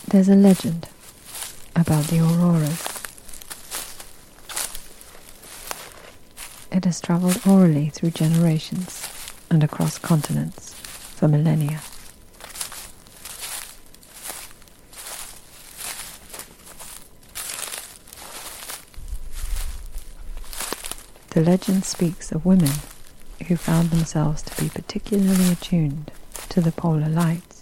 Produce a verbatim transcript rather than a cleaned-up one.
There's a legend about the auroras. It has travelled orally through generations and across continents for millennia. The legend speaks of women who found themselves to be particularly attuned to the polar lights.